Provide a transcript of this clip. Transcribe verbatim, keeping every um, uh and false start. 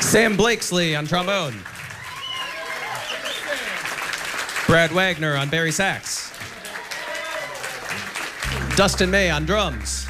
Sam Blakesley on trombone. Brad Wagner on Barry sax. Dustin May on drums.